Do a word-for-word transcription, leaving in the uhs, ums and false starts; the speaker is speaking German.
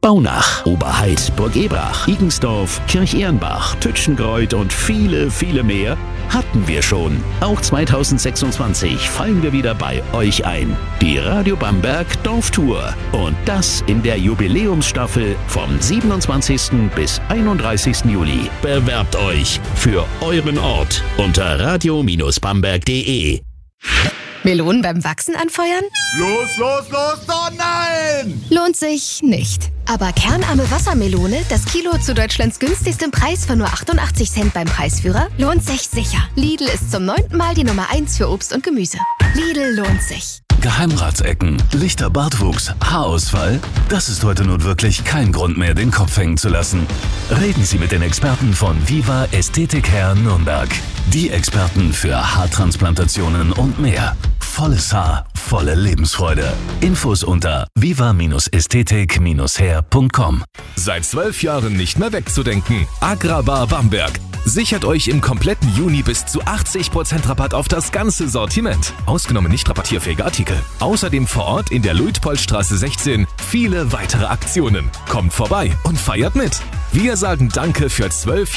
Baunach, Oberheid, Burg Ebrach, Igensdorf, Kirchehrenbach, Tütschengreuth und viele, viele mehr hatten wir schon. Auch zweitausendsechsundzwanzig fallen wir wieder bei euch ein. Die Radio Bamberg Dorftour. Und das in der Jubiläumsstaffel vom siebenundzwanzigsten bis einunddreißigsten Juli. Bewerbt euch für euren Ort unter radio Bindestrich bamberg punkt de. Melonen beim Wachsen anfeuern? Los, los, los, oh nein! Lohnt sich nicht. Aber kernarme Wassermelone, das Kilo zu Deutschlands günstigstem Preis von nur achtundachtzig Cent beim Preisführer, lohnt sich sicher. Lidl ist zum neunten Mal die Nummer eins für Obst und Gemüse. Lidl lohnt sich. Geheimratsecken, lichter Bartwuchs, Haarausfall? Das ist heute nun wirklich kein Grund mehr, den Kopf hängen zu lassen. Reden Sie mit den Experten von Viva Ästhetik Hair Nürnberg. Die Experten für Haartransplantationen und mehr. Volles Haar, volle Lebensfreude. Infos unter viva Ästhetik Hair punkt com. Seit zwölf Jahren nicht mehr wegzudenken. Agrarbar Bamberg. Sichert euch im kompletten Juni bis zu achtzig Prozent Rabatt auf das ganze Sortiment. Ausgenommen nicht rabattierfähige Artikel. Außerdem vor Ort in der Luitpoldstraße sechzehn viele weitere Aktionen. Kommt vorbei und feiert mit. Wir sagen Danke für zwölf